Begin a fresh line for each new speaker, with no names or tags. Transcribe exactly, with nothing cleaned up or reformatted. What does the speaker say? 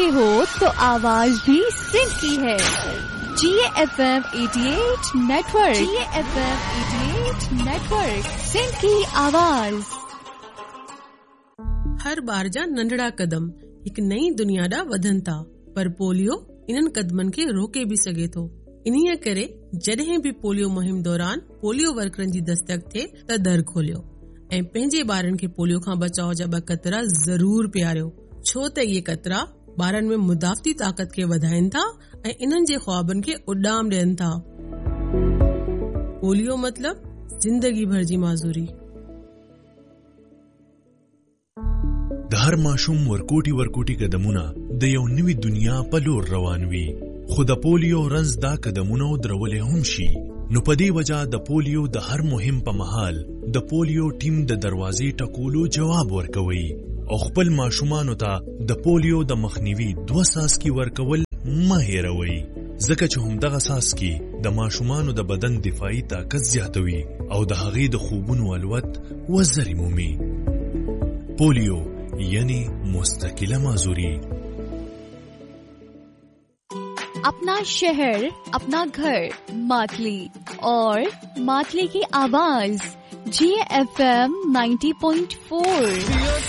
रहे हो तो आवाज भी सिंध की है। जी एफ एम अठासी नेटवर्क, जी एफ एम अठासी नेटवर्क, सिंध की आवाज।
हर बार जा नंढड़ा कदम एक नई दुनिया दा वधन था, पर पोलियो इन्हनि कदमनि खे रोके भी सघे थो। इन्हीअ करे जॾहिं भी पोलियो मुहिम दौरान पोलियो वर्करनि जी दस्तक थिए त दर खोलियो ऐं पंहिंजे ॿारनि खे पोलियो खां बचाव जा ॿ कतरा ज़रूर पियारियो, छो त इहे कतरा ॿारनि में मुदाफ़ती ताक़त खे वधाइनि था ऐं इन्हनि जे ख्वाबनि खे उॾाम ॾियनि था। पोलियो मतलब जिंदगी भर जी माज़ूरी।
د هر ماشوم ورکوټي ورکوټي قدمونه د یو نوې دنیا په لور روان وي، خو د پولیو رنځ دا قدمونه درولې هم شي. نو په دې وجه د پولیو د هر مهم په مهال د پولیو ټیم د دروازې ټکولو جواب ورکوي او خپل ماشومانو ته د پولیو د مخنیوي دوه څاڅکي ورکول مه هېروئ، ځکه چې همدغه څاڅکي د ماشومانو د بدن دفاعي طاقت زیاتوي او د هغې د خوبونو الوت وزرې مومي. پولیو یعنی مستقل معذوری.
अपना शहर, अपना घर, मातली और मातली की आवाज जी F M ninety point four.